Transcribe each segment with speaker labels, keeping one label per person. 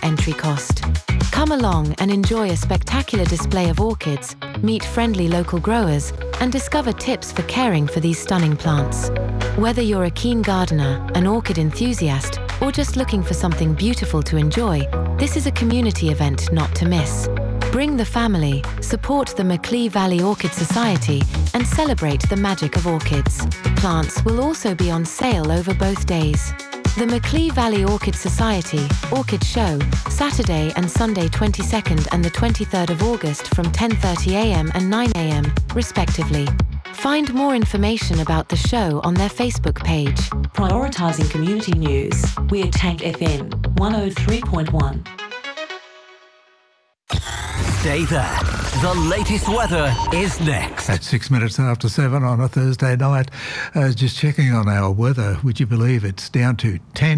Speaker 1: entry cost. Come along and enjoy a spectacular display of orchids, meet friendly local growers, and discover tips for caring for these stunning plants. Whether you're a keen gardener, an orchid enthusiast, or just looking for something beautiful to enjoy, this is a community event not to miss. Bring the family, support the Macleay Valley Orchid Society, and celebrate the magic of orchids. Plants will also be on sale over both days. The Macleay Valley Orchid Society Orchid Show, Saturday and Sunday 22nd and the 23rd of August from 10:30 a.m. and 9 a.m., respectively. Find more information about the show on their Facebook page.
Speaker 2: Prioritising community news, we're Tank FM 103.1.
Speaker 3: Stay there. The latest weather is next.
Speaker 4: At 6 minutes after 7 on a Thursday night, just checking on our weather, would you believe it's down to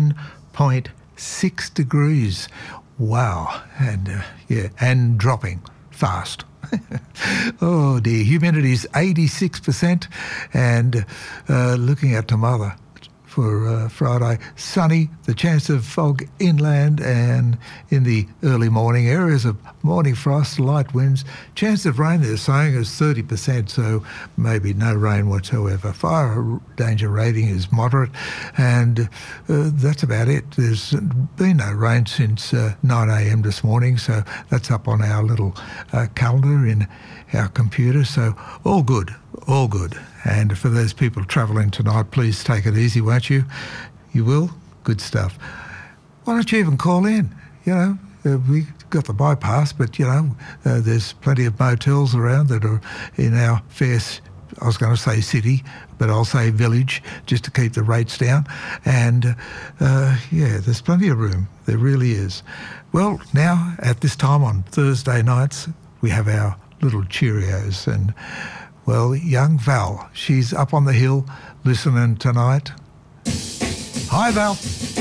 Speaker 4: 10.6 degrees. Wow. And dropping fast. Oh dear, humidity's 86%, and looking at tomorrow for Friday, sunny, the chance of fog inland and in the early morning, areas of morning frost, light winds, chance of rain they're saying is 30%, so maybe no rain whatsoever. Fire danger rating is moderate, and that's about it. There's been no rain since 9 a.m. this morning, so that's up on our little calendar in our computer, so all good, all good. And for those people travelling tonight, please take it easy, won't you? You will? Good stuff. Why don't you even call in? You know, we got the bypass, but, you know, there's plenty of motels around that are in our fair, I was going to say city, but I'll say village, just to keep the rates down. And, there's plenty of room. There really is. Well, now, at this time on Thursday nights, we have our little Cheerios, and well, young Val, she's up on the hill listening tonight. Hi, Val.